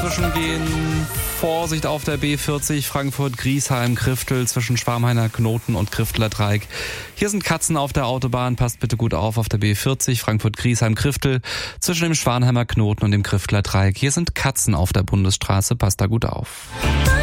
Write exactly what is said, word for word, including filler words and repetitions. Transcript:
Zwischen gehen Vorsicht auf der B vierzig Frankfurt-Griesheim-Kriftel zwischen Schwarmhainer Knoten und Krifteler Dreieck. Hier sind Katzen auf der Autobahn. Passt bitte gut auf auf der B vierzig Frankfurt-Griesheim-Kriftel zwischen dem Schwanheimer Knoten und dem Krifteler Dreieck. Hier sind Katzen auf der Bundesstraße. Passt da gut auf.